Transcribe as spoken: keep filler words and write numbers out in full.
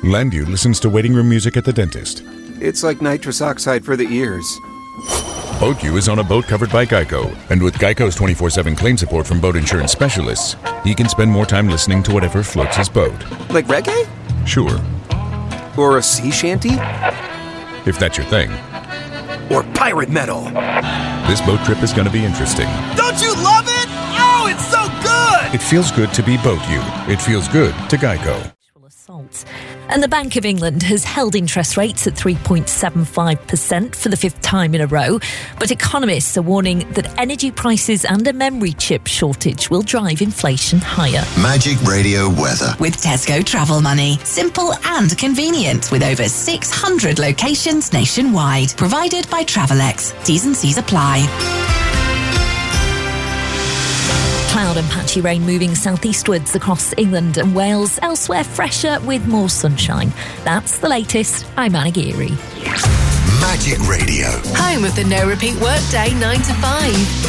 Landu listens to waiting room music at the dentist. It's like nitrous oxide for the ears. BoatU is on a boat covered by Geico, and with Geico's twenty-four seven claim support from boat insurance specialists, he can spend more time listening to whatever floats his boat. Like reggae? Sure. Or a sea shanty? If that's your thing. Or pirate metal? This boat trip is going to be interesting. Don't you love it? Oh, it's so good! It feels good to be BoatU. It feels good to Geico. Assaults. And the Bank of England has held interest rates at three point seven five percent for the fifth time in a row. But economists are warning that energy prices and a memory chip shortage will drive inflation higher. Magic Radio weather. With Tesco Travel Money. Simple and convenient with over six hundred locations nationwide. Provided by Travelex. T's and C's apply. Cloud and patchy rain moving southeastwards across England and Wales. Elsewhere, fresher with more sunshine. That's the latest. I'm Anna Geary. Magic Radio. Home of the no repeat workday nine to five.